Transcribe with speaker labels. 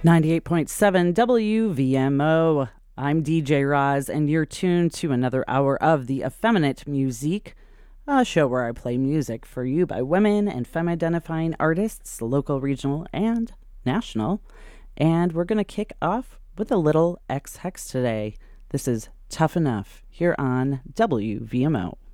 Speaker 1: 98.7 WVMO. I'm DJ Roz, and you're tuned to another hour of The Effeminate Musique, a show where I play music for you by women and femme-identifying artists, local, regional, and national. And we're going to kick off with a little X Hex today. This is Tough Enough here on WVMO.